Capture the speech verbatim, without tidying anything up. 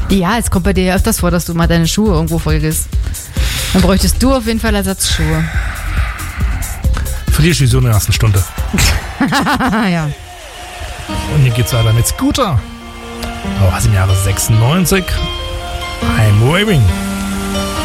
Ja, es kommt bei dir ja öfters vor, dass du mal deine Schuhe irgendwo vergisst. Dann bräuchtest du auf jeden Fall Ersatzschuhe. Verlierst du so in der ersten Stunde. Ja. Und hier geht's weiter mit Scooter. Aber was im Jahre sechsundneunzig. I'm waving.